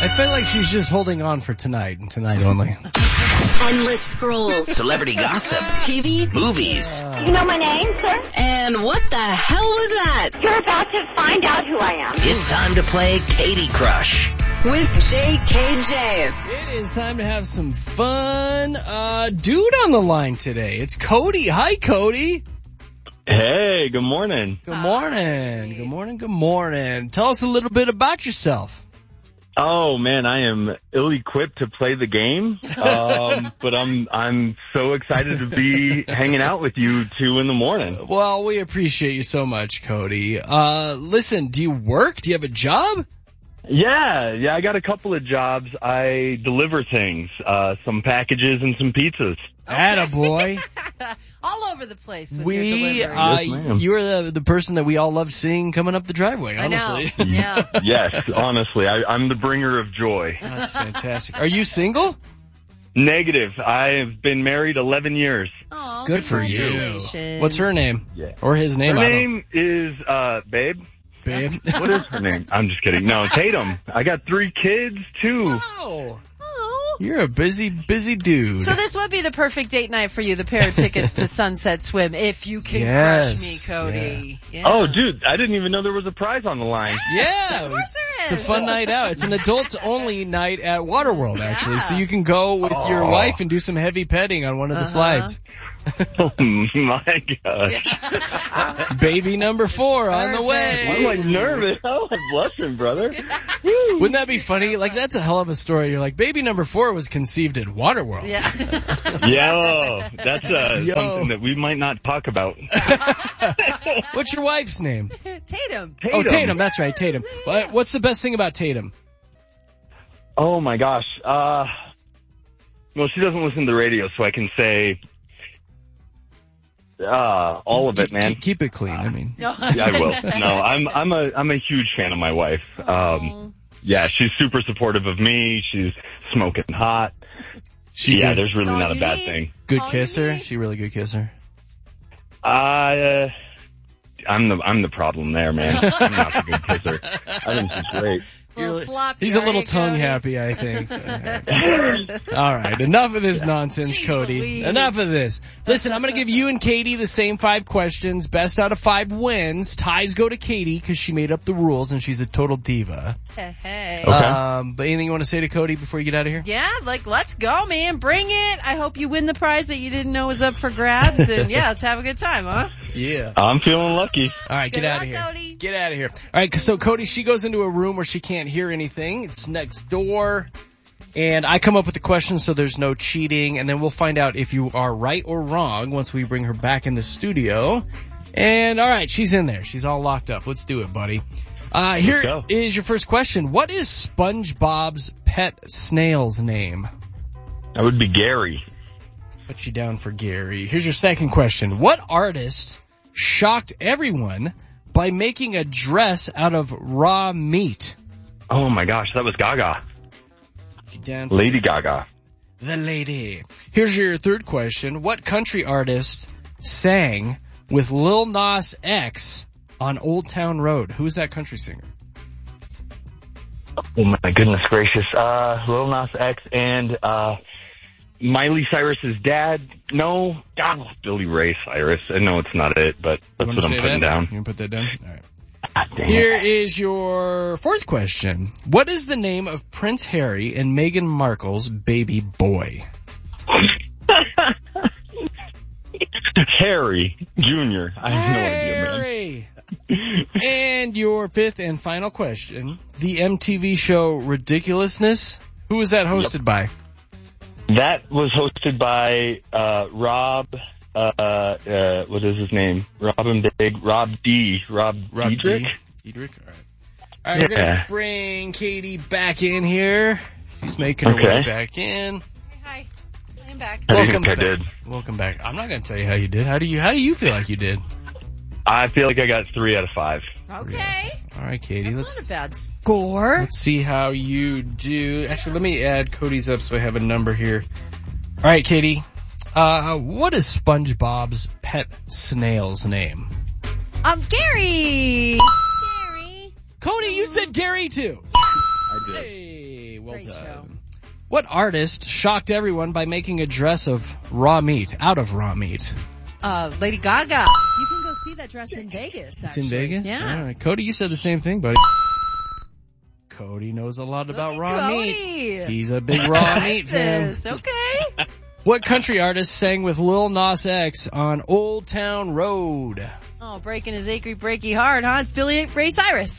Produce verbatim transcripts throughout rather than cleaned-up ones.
I feel like she's just holding on for tonight and tonight only. Endless scrolls. Celebrity gossip. T V. Movies. You know my name, sir? And what the hell was that? You're about to find out who I am. It's time to play Katie Crush. With J K J. It is time to have some fun. Uh, dude on the line today. It's Cody. Hi, Cody. Hey, good morning. Good morning. Good morning. Good morning. Tell us a little bit about yourself. Oh man, I am ill-equipped to play the game, um, but I'm I'm so excited to be hanging out with you two in the morning. Well, we appreciate you so much, Cody. Uh, listen, do you work? Do you have a job? Yeah, yeah, I got a couple of jobs. I deliver things, uh, some packages and some pizzas. Attaboy. All over the place with We, your delivery. uh, Yes, ma'am. you're the, the person that we all love seeing coming up the driveway, I know. honestly. Yeah. Yes, honestly, I, I'm the bringer of joy. That's fantastic. Are you single? Negative. I've been married eleven years. Aw, Good for you. congratulations. What's her name? Yeah. Or his name? Her I don't name is, uh, Babe. Babe. What is her name? I'm just kidding. No, Tatum. I got three kids, too. Wow. Oh. You're a busy, busy dude. So this would be the perfect date night for you, the pair of tickets to Sunset Swim, if you can Yes, crush me, Cody. Yeah. Oh, dude, I didn't even know there was a prize on the line. yeah, Of course it's, there it's a is. fun night out. It's an adults-only night at Waterworld, actually. So you can go with your Oh. wife and do some heavy petting on one of the Uh-huh. slides. Oh, my gosh. Baby number four on the Perfect. way. I'm like nervous. Oh, I'm blushing, brother. Wouldn't that be funny? Like, that's a hell of a story. You're like, baby number four was conceived at Waterworld. Yeah. Yo, that's uh, Yo. something that we might not talk about. What's your wife's name? Tatum. Oh, Tatum. That's right, Tatum. What- What's the best thing about Tatum? Oh, my gosh. Uh, well, she doesn't listen to the radio, so I can say uh, all of it, man. Keep, keep it clean. I mean, No. Yeah, I will. No, I'm I'm a I'm a huge fan of my wife. Um, yeah, she's super supportive of me. She's smoking hot. she yeah, good, there's really That's all not a you bad need. thing. good all you kisser. need. She really good kisser. Uh, I'm the I'm the problem there, man. I'm not a good kisser. I think she's great. Little You're- sloppy, He's a are little you, tongue Cody? happy, I think. All right, enough of this nonsense, Jeez Cody. Louise. Enough of this. Listen, I'm going to give you and Katie the same five questions. Best out of five wins. Ties go to Katie because she made up the rules and she's a total diva. Hey. Okay. Um, but anything you want to say to Cody before you get out of here? Yeah, like, let's go, man. Bring it. I hope you win the prize that you didn't know was up for grabs. And, yeah, let's have a good time, huh? Yeah. I'm feeling lucky. All right, Good get out of luck, here. Cody. Get out of here. All right, so Cody, she goes into a room where she can't hear anything. It's next door. And I come up with the questions so there's no cheating. And then we'll find out if you are right or wrong once we bring her back in the studio. And all right, she's in there. She's all locked up. Let's do it, buddy. Uh, here go. is your first question. What is SpongeBob's pet snail's name? That would be Gary. Put you down for Gary. Here's your second question. What artist shocked everyone by making a dress out of raw meat? Oh my gosh, that was Gaga. Put you down for Lady Gaga. the lady. Here's your third question. What country artist sang with Lil Nas X on Old Town Road? Who is that country singer? Oh my goodness gracious. Uh, Lil Nas X and, uh, Miley Cyrus's dad. No, God, Billy Ray Cyrus. I know it's not it, but You that's wanna what I'm say putting that? down. You want to put that down? All right. God damn Here it. is your fourth question. What is the name of Prince Harry and Meghan Markle's baby boy? Harry Junior I have no idea, man. Harry. And your fifth and final question. The M T V show Ridiculousness, who was that hosted by? That was hosted by uh, Rob. Uh, uh, what is his name? Robin Big. Rob D. Rob, Rob Diedrich. D. Diedrich? All right. All right, we're going to Yeah. bring Katie back in here. She's making her way Okay. back in. Hi. I'm back. How do you Welcome think I back. did? Welcome back. I'm not going to tell you how you did. How do you How do you feel like you did? I feel like I got three out of five. Okay. All right, Katie. That's let's not a bad score. Let's see how you do. Actually, let me add Cody's up so I have a number here. All right, Katie. Uh, what is SpongeBob's pet snail's name? Um, Gary. Gary. Cody, you said Gary too. I did. Hey, well Great done. show. What artist shocked everyone by making a dress of raw meat, out of raw meat? Uh, Lady Gaga. You can go see that dress in Vegas, It's actually. in Vegas? Yeah. All right. Cody, you said the same thing, buddy. Cody knows a lot about Look at raw Cody. meat. He's a big raw meat fan. This, okay. What country artist sang with Lil Nas X on Old Town Road? Oh, breaking his achy breaky heart, huh? It's Billy Ray Cyrus.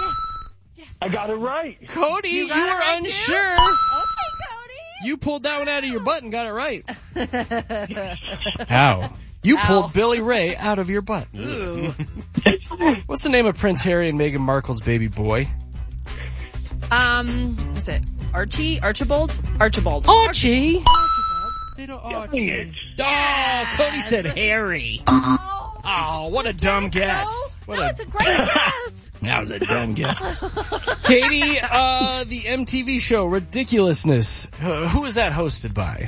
I got it right. Cody, you, got it were right, too? unsure. Okay, You pulled that one out of your butt and got it right. Cody. How? You Ow. pulled Billy Ray out of your butt. Ooh. What's the name of Prince Harry and Meghan Markle's baby boy? Um, what's it? Archie? Archibald? Archibald. Archie. Archibald. Little Dang Archie. it. Oh, Cody said Harry. Oh, Oh, what a dumb guess. What no, a- it's a great guess. That was a dumb guess. Katie, uh, the M T V show Ridiculousness. Uh, who is that hosted by?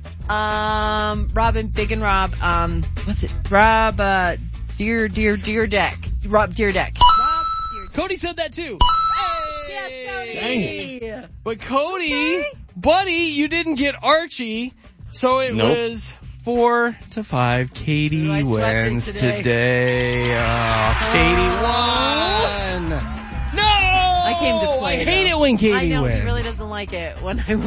Um, Robin, Big and Rob, um, what's it? Rob, uh, Dear, Dear, Dear Deck. Rob Deerdeck. Rob Deerdeck. Cody said that too. Yes, Cody. Dang But Cody, buddy, you didn't get Archie, so it Nope. was four to five. Katie Ooh, I swept it wins today. today. Oh, Katie won. No! I came to play, I hate though. it when Katie I know, wins. he really doesn't like it when I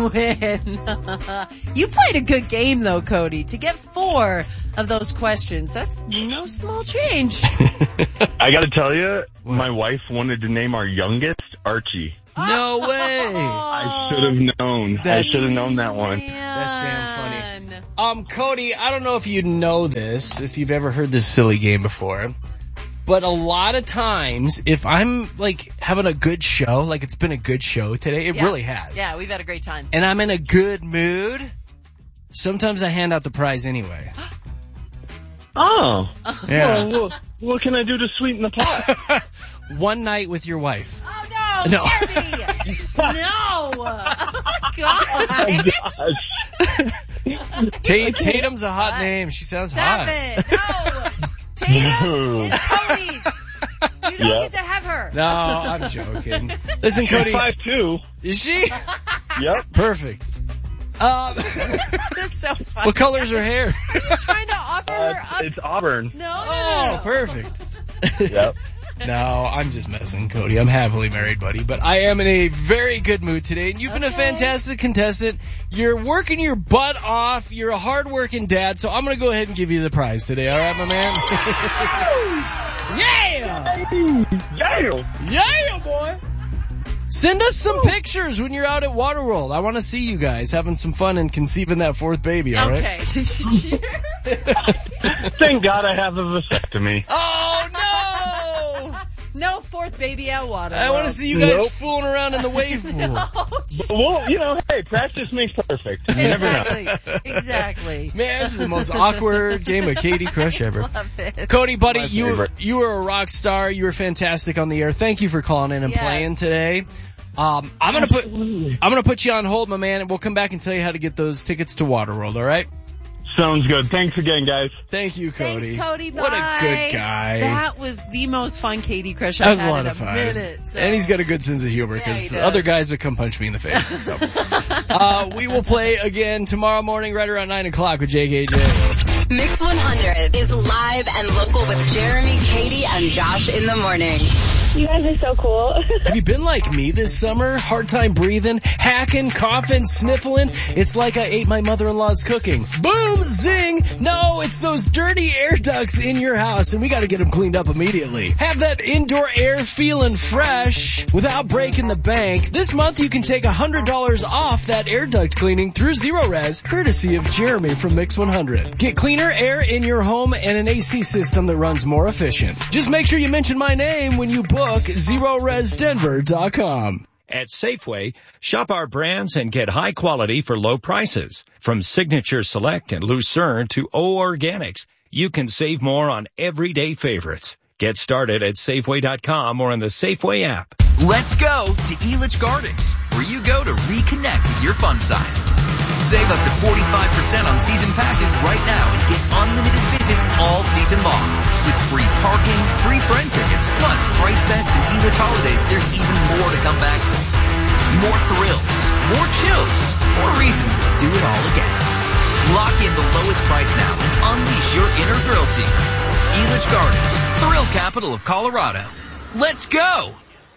win. You played a good game, though, Cody. To get four of those questions, that's no small change. I got to tell you, What? my wife wanted to name our youngest Archie. No way. I should have known. I That's- should have known that one. That's damn funny. Um, Cody, I don't know if you know this, if you've ever heard this silly game before, but a lot of times, if I'm, like, having a good show, like it's been a good show today, it Yeah. really has. Yeah, we've had a great time. And I'm in a good mood, sometimes I hand out the prize anyway. Oh. Yeah. Well, what, what can I do to sweeten the pot? One night with your wife. Oh, no, No. Jeremy! No! Oh, God! Tate, Tatum's a hot What? name. She sounds Stop hot. it! No! Tatum No. is Cody! You don't Yeah. get to have her. No, I'm joking. Listen, Cody, Five two. is she? Yep. Perfect. Um, That's so funny. what color's her hair? Are you trying to offer Uh, her up? it's Auburn. No, no, no, Oh, no. perfect. Yep. No, I'm just messing, Cody. I'm happily married, buddy. But I am in a very good mood today, and you've been a Okay. fantastic contestant. You're working your butt off. You're a hard-working dad, so I'm going to go ahead and give you the prize today. All right, my man? Yeah! Yeah. Yeah, boy! Send us some pictures when you're out at Waterworld. I want to see you guys having some fun and conceiving that fourth baby, all right? Okay. Thank God I have a vasectomy. Oh, no! No fourth baby out water. I want to see you guys Nope. fooling around in the wave pool. Oh, Jesus. Well, you know, hey, practice makes perfect. You never know. Exactly. Exactly. Man, this is the most awkward game of Katie Crush ever. Love it. Cody, buddy, My you were, favorite. you were a rock star. You were fantastic on the air. Thank you for calling in and Yes. playing today. Um, I'm gonna put Absolutely. I'm gonna put you on hold, my man, and we'll come back and tell you how to get those tickets to Waterworld. All right? Sounds good. Thanks again, guys. Thank you, Cody. Thanks, Cody. Bye. What a good guy. That was the most fun Katie Crush That I've was a had lot in a of fun. minute. So. And he's got a good sense of humor Yeah, because he does. other guys would come punch me in the face. So. uh, we will play again tomorrow morning right around nine o'clock with J K J. Mix one hundred is live and local with Jeremy, Katie, and Josh in the morning. You guys are so cool. Have you been like me this summer? Hard time breathing, hacking, coughing, sniffling? It's like I ate my mother-in-law's cooking. Boom, zing! No, it's those dirty air ducts in your house, and we gotta get them cleaned up immediately. Have that indoor air feeling fresh without breaking the bank. This month you can take one hundred dollars off that air duct cleaning through Zero Res, courtesy of Jeremy from Mix one hundred. Get cleaner air in your home and an A C system that runs more efficient. Just make sure you mention my name when you book zero res denver dot com. At Safeway, shop our brands and get high quality for low prices. From Signature Select and Lucerne to O Organics, you can save more on everyday favorites. Get started at Safeway dot com or on the Safeway app. Let's go to Elitch Gardens, where you go to reconnect with your fun side. Save up to forty-five percent on season passes right now and get unlimited visits all season long. With free parking, free friend tickets, plus Fright Fest and Elitch holidays, there's even more to come back for. More thrills, more chills, more reasons to do it all again. Lock in the lowest price now and unleash your inner thrill seeker. Elitch Gardens, thrill capital of Colorado. Let's go!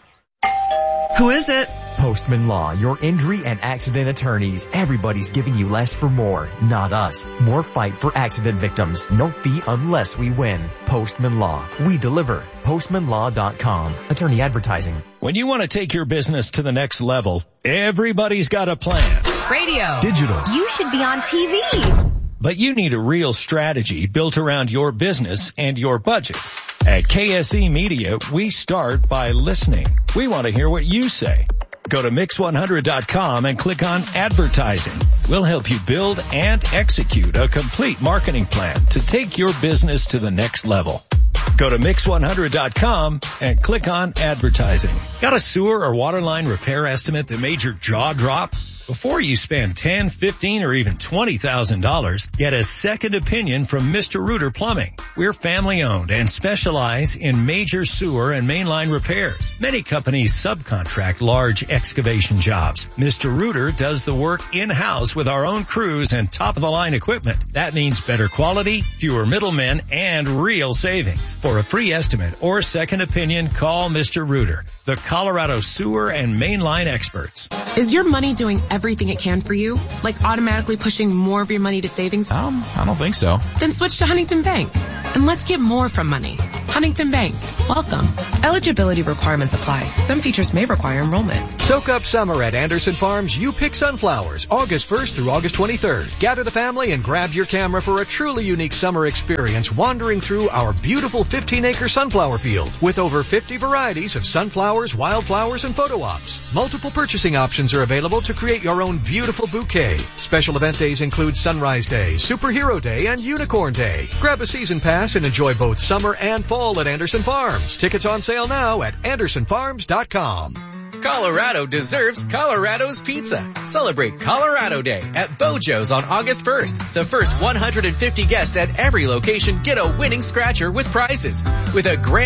Who is it? Postman Law, your injury and accident attorneys. Everybody's giving you less for more, not us. More fight for accident victims. No fee unless we win. Postman Law. We deliver. postman law dot com. Attorney advertising. When you want to take your business to the next level, everybody's got a plan. Radio. Digital. You should be on T V. But you need a real strategy built around your business and your budget. At K S E Media, we start by listening. We want to hear what you say. Go to mix one hundred dot com and click on advertising. We'll help you build and execute a complete marketing plan to take your business to the next level. Go to mix one hundred dot com and click on advertising. Got a sewer or water line repair estimate that made your jaw drop? Before you spend ten, fifteen, or even twenty thousand dollars, get a second opinion from Mister Rooter Plumbing. We're family owned and specialize in major sewer and mainline repairs. Many companies subcontract large excavation jobs. Mister Rooter does the work in-house with our own crews and top-of-the-line equipment. That means better quality, fewer middlemen, and real savings. For a free estimate or second opinion, call Mister Rooter, the Colorado sewer and mainline experts. Is your money doing everything it can for you? Like automatically pushing more of your money to savings? Um, I don't think so. Then switch to Huntington Bank. And let's get more from money. Huntington Bank. Welcome. Eligibility requirements apply. Some features may require enrollment. Soak up summer at Anderson Farms. You Pick Sunflowers, August first through August twenty-third. Gather the family and grab your camera for a truly unique summer experience wandering through our beautiful fifteen acre sunflower field with over fifty varieties of sunflowers, wildflowers, and photo ops. Multiple purchasing options are available to create your own beautiful bouquet. Special event days include Sunrise Day, Superhero Day, and Unicorn Day. Grab a season pass and enjoy both summer and fall at Anderson Farms. Tickets on sale now at anderson farms dot com. Colorado deserves Colorado's Pizza. Celebrate Colorado Day at Bojo's on August first. The first one hundred fifty guests at every location get a winning scratcher with prizes. With a grand